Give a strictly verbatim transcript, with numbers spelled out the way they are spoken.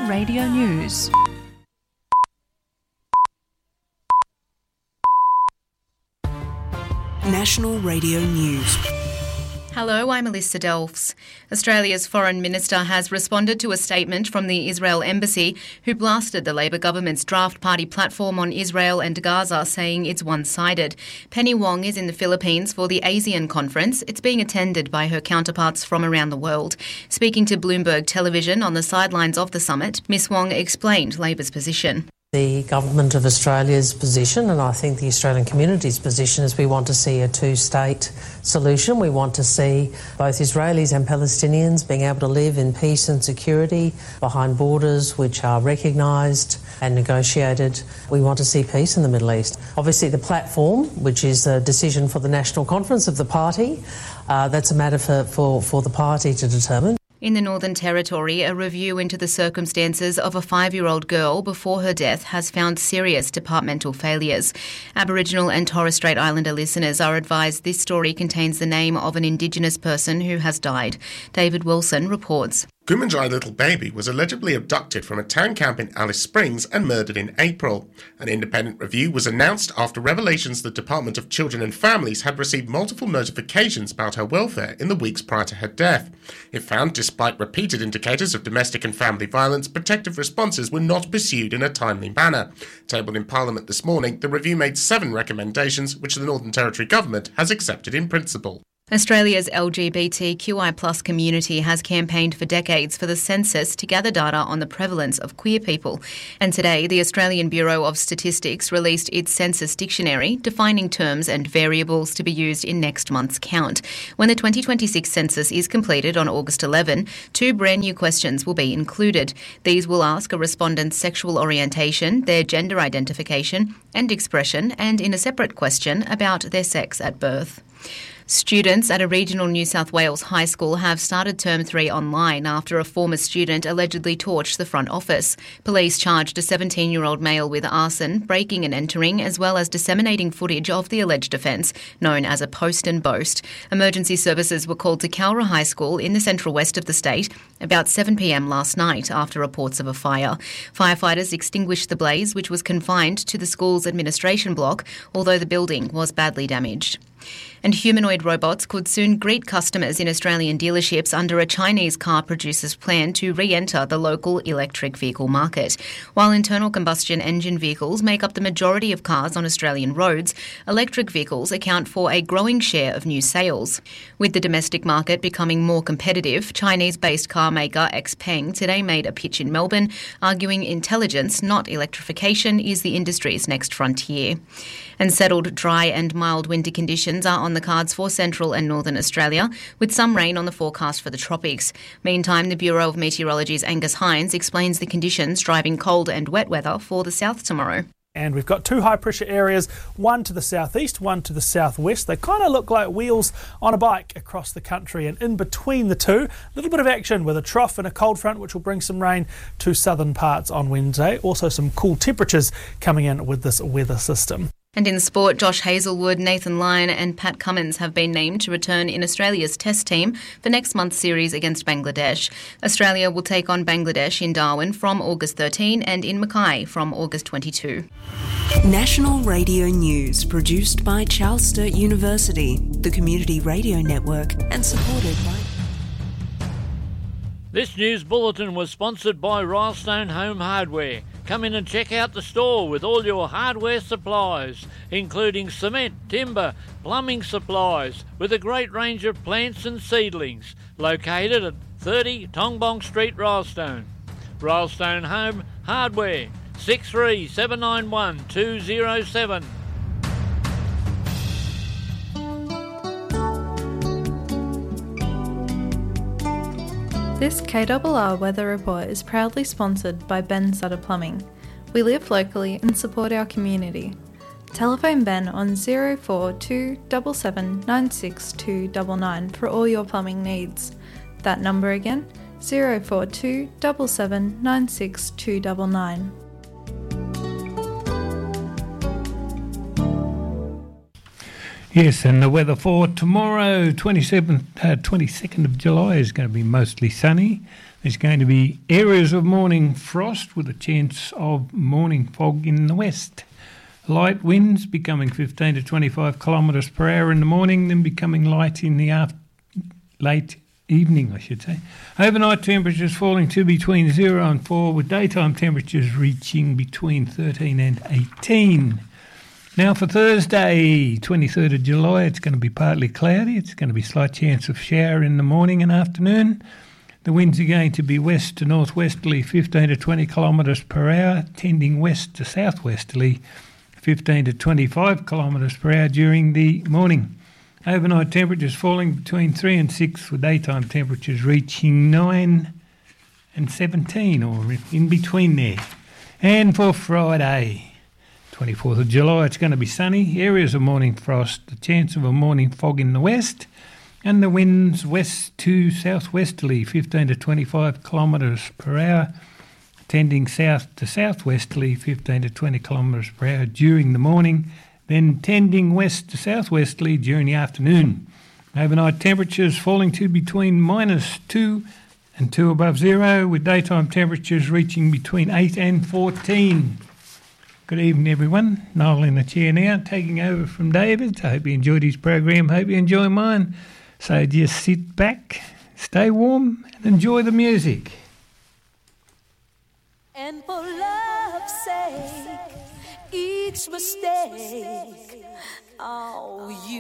Radio News. National Radio News. Hello, I'm Alyssa Delfs. Australia's Foreign Minister has responded to a statement from the Israel Embassy, who blasted the Labor government's draft party platform on Israel and Gaza, saying it's one-sided. Penny Wong is in the Philippines for the ASEAN conference. It's being attended by her counterparts from around the world. Speaking to Bloomberg Television on the sidelines of the summit, Miss Wong explained Labor's position. The Government of Australia's position, and I think the Australian community's position, is we want to see a two-state solution. We want to see both Israelis and Palestinians being able to live in peace and security behind borders which are recognised and negotiated. We want to see peace in the Middle East. Obviously, the platform, which is a decision for the National Conference of the party, uh, that's a matter for, for, for the party to determine. In the Northern Territory, a review into the circumstances of a five-year-old girl before her death has found serious departmental failures. Aboriginal and Torres Strait Islander listeners are advised this story contains the name of an Indigenous person who has died. David Wilson reports. Gumanjai Little Baby was allegedly abducted from a town camp in Alice Springs and murdered in April. An independent review was announced after revelations the Department of Children and Families had received multiple notifications about her welfare in the weeks prior to her death. It found, despite repeated indicators of domestic and family violence, protective responses were not pursued in a timely manner. Tabled in Parliament this morning, the review made seven recommendations which the Northern Territory Government has accepted in principle. Australia's L G B T Q I plus community has campaigned for decades for the census to gather data on the prevalence of queer people. And today, the Australian Bureau of Statistics released its census dictionary, defining terms and variables to be used in next month's count. When the twenty twenty-six census is completed on August eleventh, two brand new questions will be included. These will ask a respondent's sexual orientation, their gender identification and expression, and in a separate question about their sex at birth. Students at a regional New South Wales high school have started term three online after a former student allegedly torched the front office. Police charged a seventeen-year-old male with arson, breaking and entering, as well as disseminating footage of the alleged offence, known as a post and boast. Emergency services were called to Cowra High School in the central west of the state about seven p.m. last night after reports of a fire. Firefighters extinguished the blaze, which was confined to the school's administration block, although the building was badly damaged. And humanoid robots could soon greet customers in Australian dealerships under a Chinese car producer's plan to re-enter the local electric vehicle market. While internal combustion engine vehicles make up the majority of cars on Australian roads, electric vehicles account for a growing share of new sales. With the domestic market becoming more competitive, Chinese-based car maker XPeng today made a pitch in Melbourne, arguing intelligence, not electrification, is the industry's next frontier. And settled dry and mild winter conditions are on the cards for central and northern Australia, with some rain on the forecast for the tropics. Meantime, the Bureau of Meteorology's Angus Hines explains the conditions driving cold and wet weather for the south tomorrow. And we've got two high-pressure areas, one to the southeast, one to the southwest. They kind of look like wheels on a bike across the country, and in between the two, a little bit of action with a trough and a cold front which will bring some rain to southern parts on Wednesday. Also some cool temperatures coming in with this weather system. And in sport, Josh Hazlewood, Nathan Lyon and Pat Cummins have been named to return in Australia's Test team for next month's series against Bangladesh. Australia will take on Bangladesh in Darwin from August thirteenth and in Mackay from August twenty-second. National Radio News, produced by Charles Sturt University, the Community Radio Network, and supported by... This news bulletin was sponsored by Rylestone Home Hardware. Come in and check out the store with all your hardware supplies, including cement, timber, plumbing supplies, with a great range of plants and seedlings. Located at thirty Tongbong Street, Rylestone. Rylestone Home Hardware, six three seven nine one two zero seven. This K R R weather report is proudly sponsored by Ben Sutter Plumbing. We live locally and support our community. Telephone Ben on zero four two seven seven nine six two nine nine for all your plumbing needs. That number again, zero four two seven seven nine six two nine nine. Yes, and the weather for tomorrow, twenty-seventh, uh, twenty-second of July, is going to be mostly sunny. There's going to be areas of morning frost with a chance of morning fog in the west. Light winds becoming fifteen to twenty-five kilometres per hour in the morning, then becoming light in the after, late evening, I should say. Overnight temperatures falling to between zero and four, with daytime temperatures reaching between thirteen and eighteen. Now for Thursday, twenty-third of July, it's going to be partly cloudy. It's going to be slight chance of shower in the morning and afternoon. The winds are going to be west to northwesterly, fifteen to twenty kilometres per hour, tending west to southwesterly, fifteen to twenty-five kilometres per hour during the morning. Overnight temperatures falling between three and six, with daytime temperatures reaching nine and seventeen, or in between there. And for Friday, twenty-fourth of July, it's going to be sunny, areas of morning frost, the chance of a morning fog in the west, and the winds west to southwesterly, fifteen to twenty-five kilometres per hour, tending south to southwesterly, fifteen to twenty kilometres per hour during the morning, then tending west to southwesterly during the afternoon. Overnight temperatures falling to between minus two and two above zero, with daytime temperatures reaching between eight and fourteen. Good evening, everyone. Noel in the chair now, taking over from David. I hope you enjoyed his program. Hope you enjoy mine. So just sit back, stay warm, and enjoy the music. And for love's sake, each mistake, oh, you